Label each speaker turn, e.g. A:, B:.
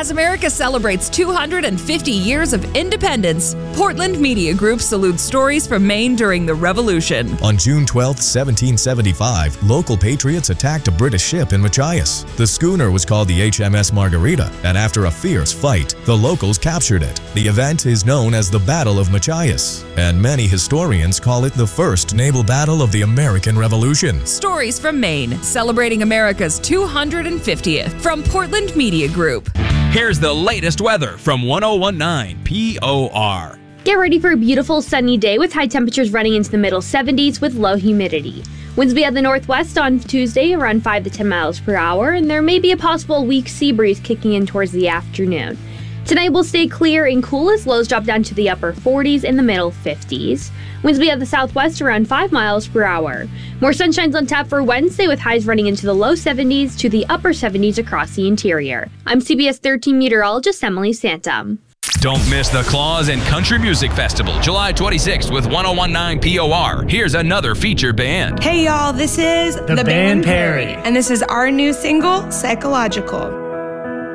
A: As America celebrates 250 years of independence, Portland Media Group salutes stories from Maine during the Revolution.
B: On June 12, 1775, local patriots attacked a British ship in Machias. The schooner was called the HMS Margarita, and after a fierce fight, the locals captured it. The event is known as the Battle of Machias, and many historians call it the first naval battle of the American Revolution.
A: Stories from Maine, celebrating America's 250th, from Portland Media Group.
C: Here's the latest weather from 1019 POR.
D: Get ready for a beautiful sunny day with high temperatures running into the middle 70s with low humidity. Winds will be at the northwest on Tuesday around 5 to 10 miles per hour, and there may be a possible weak sea breeze kicking in towards the afternoon. Tonight will stay clear and cool as lows drop down to the upper 40s and the middle 50s. Winds will be at the southwest around 5 miles per hour. More sunshine's on tap for Wednesday with highs running into the low 70s to the upper 70s across the interior. I'm CBS 13 meteorologist Emily Santum.
C: Don't miss the Claus and Country Music Festival, July 26th with 1019 POR. Here's another featured band.
E: Hey y'all, this is
F: The Band Perry.
E: And this is our new single, Psychological.